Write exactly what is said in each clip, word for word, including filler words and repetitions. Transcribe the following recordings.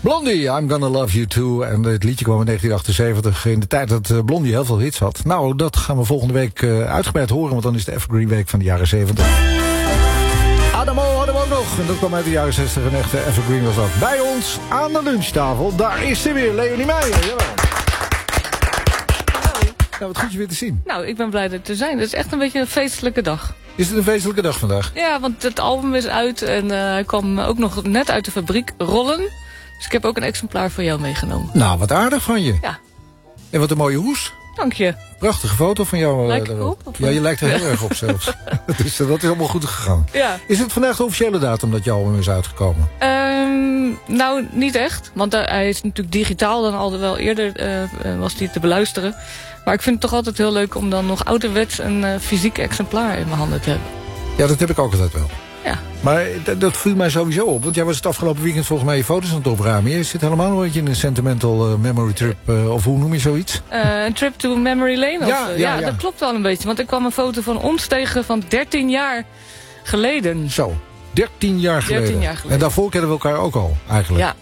Blondie, I'm Gonna Love You Too. En het liedje kwam in negentien achtenzeventig, in de tijd dat Blondie heel veel hits had. Nou, dat gaan we volgende week uh, uitgebreid horen, want dan is de Evergreen Week van de jaren zeventig. Adamo hadden we ook nog. En dat kwam uit de jaren zestig. Een echte Evergreen was dat. Bij ons aan de lunchtafel, daar is ze weer, Leonie Meijer. Jawel. Nou, wat goed je weer te zien. Nou, ik ben blij er te zijn. Het is echt een beetje een feestelijke dag. Is het een feestelijke dag vandaag? Ja, want het album is uit en uh, hij kwam ook nog net uit de fabriek rollen. Dus ik heb ook een exemplaar voor jou meegenomen. Nou, wat aardig van je. Ja. En wat een mooie hoes. Dank je. Prachtige foto van jou. Lijkt uh, erop? Of ja, je lijkt er heel erg op zelfs. Dus dat is allemaal goed gegaan. Ja. Is het vandaag de officiële datum dat je album is uitgekomen? Um, nou, niet echt. Want uh, hij is natuurlijk digitaal. Dan al wel eerder uh, uh, was hij te beluisteren. Maar ik vind het toch altijd heel leuk om dan nog ouderwets een uh, fysiek exemplaar in mijn handen te hebben. Ja, dat heb ik ook altijd wel. Ja. Maar dat, dat viel mij sowieso op. Want jij was het afgelopen weekend volgens mij je foto's aan het opruimen. Je zit helemaal een beetje in een sentimental uh, memory trip. Uh, of hoe noem je zoiets? Uh, een trip to memory lane? Of, Ja, uh, ja, ja, ja, dat klopt wel een beetje. Want ik kwam een foto van ons tegen van dertien jaar geleden. Zo, dertien jaar geleden. dertien jaar geleden. En daarvoor kennen we elkaar ook al, eigenlijk. Ja.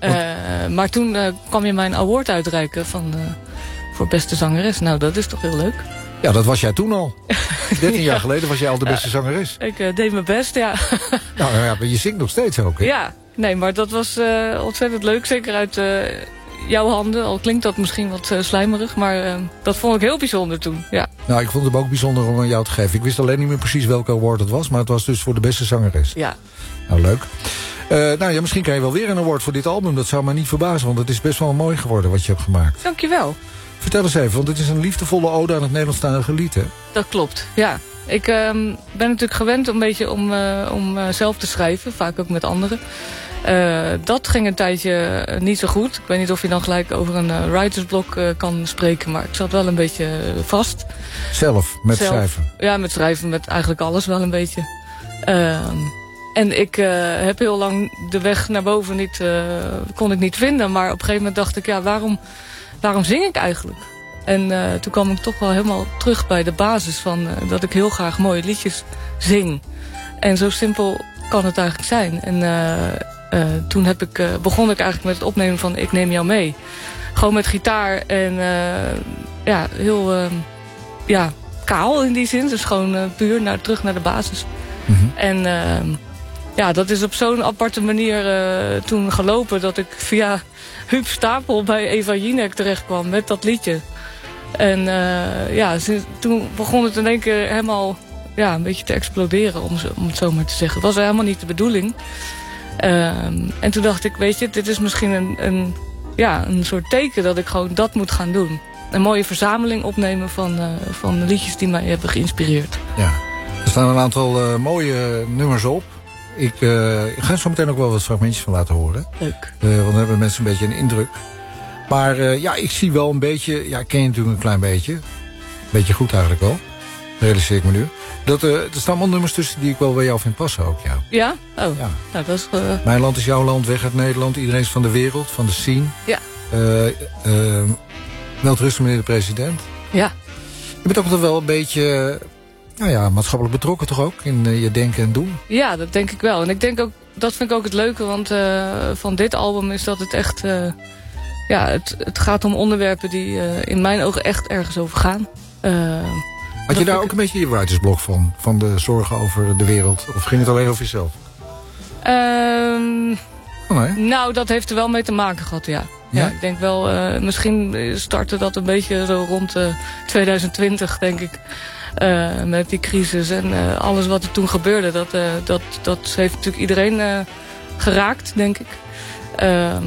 Uh, maar toen uh, kwam je mijn award uitreiken van, uh, voor beste zangeres. Nou, dat is toch heel leuk. Ja, dat was jij toen al. dertien ja. jaar geleden was jij al de beste ja. zangeres. Ik uh, deed mijn best, ja. Nou ja, maar je zingt nog steeds ook, hè? Ja, nee, maar dat was uh, ontzettend leuk. Zeker uit uh, jouw handen. Al klinkt dat misschien wat uh, slijmerig, maar uh, dat vond ik heel bijzonder toen, ja. Nou, ik vond het ook bijzonder om aan jou te geven. Ik wist alleen niet meer precies welke award het was, maar het was dus voor de beste zangeres. Ja. Nou, leuk. Uh, nou ja, misschien krijg je wel weer een award voor dit album. Dat zou me niet verbazen, want het is best wel mooi geworden wat je hebt gemaakt. Dankjewel. Vertel eens even, want het is een liefdevolle ode aan het Nederlandstalige lied, hè? Dat klopt, ja. Ik uh, ben natuurlijk gewend een beetje om, uh, om uh, zelf te schrijven, vaak ook met anderen. Uh, dat ging een tijdje uh, niet zo goed. Ik weet niet of je dan gelijk over een uh, writersblok uh, kan spreken, maar ik zat wel een beetje uh, vast. Zelf, met zelf, schrijven? Ja, met schrijven, met eigenlijk alles wel een beetje. Uh, en ik uh, heb heel lang de weg naar boven niet, uh, kon ik niet vinden, maar op een gegeven moment dacht ik, ja, waarom... Waarom zing ik eigenlijk? En uh, toen kwam ik toch wel helemaal terug bij de basis van uh, dat ik heel graag mooie liedjes zing. En zo simpel kan het eigenlijk zijn. En uh, uh, toen heb ik, uh, begon ik eigenlijk met het opnemen van Ik Neem Jou Mee. Gewoon met gitaar en uh, ja, heel uh, ja, kaal in die zin. Dus gewoon uh, puur naar, terug naar de basis. Mm-hmm. En uh, ja, dat is op zo'n aparte manier uh, toen gelopen dat ik via Huub Stapel bij Eva Jinek terecht kwam met dat liedje. En uh, ja, sinds, toen begon het in één keer helemaal ja, een beetje te exploderen, om, om het zo maar te zeggen. Het was helemaal niet de bedoeling. Uh, en toen dacht ik, weet je, dit is misschien een, een, ja, een soort teken dat ik gewoon dat moet gaan doen. Een mooie verzameling opnemen van, uh, van liedjes die mij hebben geïnspireerd. Ja, er staan een aantal uh, mooie nummers op. Ik, uh, ik ga er zo meteen ook wel wat fragmentjes van laten horen. Leuk. Uh, want dan hebben mensen een beetje een indruk. Maar uh, ja, ik zie wel een beetje... Ja, ik ken je natuurlijk een klein beetje. Een beetje goed eigenlijk wel. Realiseer ik me nu. Dat, uh, er staan allemaal nummers tussen die ik wel bij jou vind passen ook. Ja? Ja? Oh, ja. Nou, dat is... Uh... Mijn land is jouw land, weg uit Nederland. Iedereen is van de wereld, van de scene. Ja. Uh, uh, Welterusten, meneer de president. Ja. Je bent ook altijd wel een beetje... Nou ja, maatschappelijk betrokken toch ook in uh, je denken en doen? Ja, dat denk ik wel. En ik denk ook, dat vind ik ook het leuke, want uh, van dit album is dat het echt... Uh, ja, het, het gaat om onderwerpen die uh, in mijn ogen echt ergens over gaan. Uh, Had je daar ik... ook een beetje je writersblok van? Van de zorgen over de wereld? Of ging het alleen over jezelf? Um, oh, nee? Nou, dat heeft er wel mee te maken gehad, ja. Ja, ja ik denk wel, uh, misschien startte dat een beetje zo rond uh, twintig twintig, denk ik. Uh, met die crisis en uh, alles wat er toen gebeurde. Dat, uh, dat, dat heeft natuurlijk iedereen uh, geraakt, denk ik. Uh,